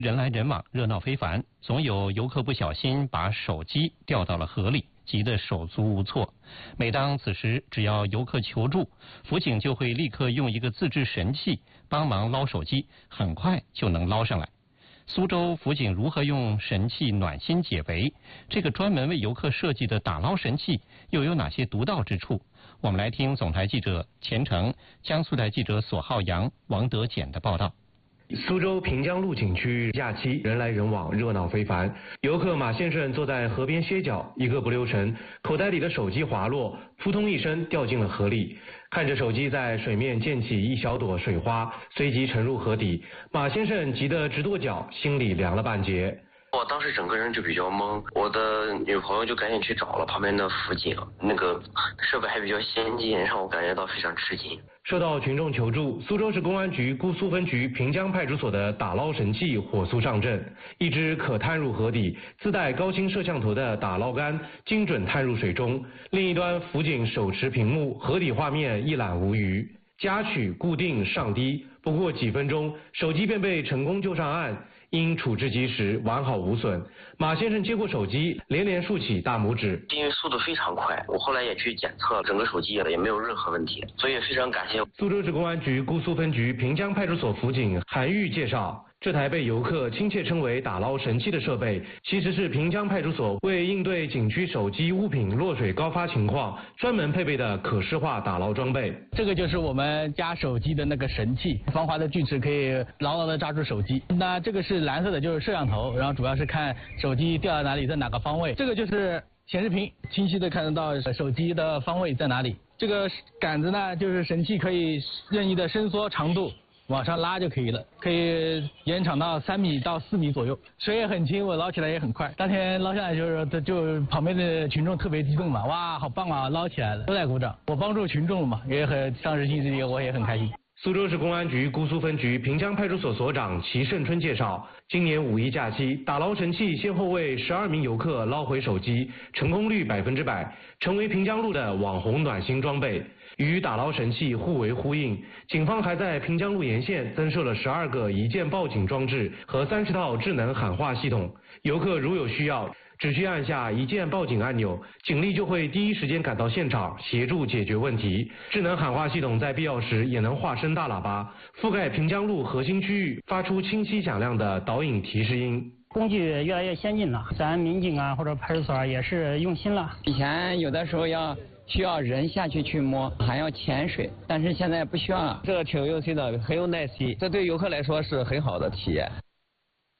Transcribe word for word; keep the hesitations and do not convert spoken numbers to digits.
人来人往，热闹非凡，总有游客不小心把手机掉到了河里，急得手足无措。每当此时，只要游客求助，辅警就会立刻用一个自制神器帮忙捞手机，很快就能捞上来。苏州辅警如何用神器暖心解围？这个专门为游客设计的打捞神器又有哪些独到之处？我们来听总台记者钱成、江苏台记者索浩洋、王德简的报道。 苏州平江路景区假期人来人往，热闹非凡。游客马先生坐在河边歇脚，一个不留神，口袋里的手机滑落，扑通一声掉进了河里。看着手机在水面溅起一小朵水花，随即沉入河底，马先生急得直跺脚，心里凉了半截。 我当时整个人就比较懵，我的女朋友就赶紧去找了旁边的辅警，那个设备还比较先进，让我感觉到非常吃惊。 受到群众求助，苏州市公安局姑苏分局平江派出所的打捞神器火速上阵，一只可探入河底、自带高清摄像头的打捞杆精准探入水中，另一端辅警手持屏幕，河底画面一览无余。夹取、固定、上低，不过几分钟，手机便被成功救上岸。因处置及时，完好无损。马先生接过手机，连连竖起大拇指。 因为速度非常快，我后来也去检测整个手机也没有任何问题，所以非常感谢。 苏州市公安局姑苏分局平江派出所辅警韩玉介绍，这台被游客亲切称为打捞神器的设备，其实是平江派出所为应对景区手机物品落水高发情况专门配备的可视化打捞装备。 这个就是我们夹手机的那个神器，防滑的锯齿可以牢牢的抓住手机。那这个是蓝色的，就是摄像头，然后主要是看手机掉在哪里，在哪个方位。这个就是显示屏，清晰的看得到手机的方位在哪里。这个杆子呢，就是神器可以任意的伸缩长度，往上拉就可以了，可以延长到三米到四米左右。水也很轻，我捞起来也很快。当天捞下来的时候，就旁边的群众特别激动嘛，哇，好棒啊，捞起来了，都在鼓掌。我帮助群众了嘛，也很当时心里我也很开心。 苏州市公安局姑苏分局平江派出所所长齐胜春介绍，今年五一假期，打捞神器先后为十二名游客捞回手机，成功率百分之百，成为平江路的网红暖心装备。与打捞神器互为呼应，警方还在平江路沿线增设了十二个一键报警装置和三十套智能喊话系统。游客如有需要，只需按下一键报警按钮，警力就会第一时间赶到现场协助解决问题。智能喊话系统在必要时也能化身大喇叭，覆盖平江路核心区域，发出清晰响亮的导引提示音。 工具越来越先进了，咱民警啊或者派出所也是用心了。 以前有的时候要需要人下去去摸，还要潜水，但是现在不需要了。 这个挺用心的，很有耐心，这对游客来说是很好的体验。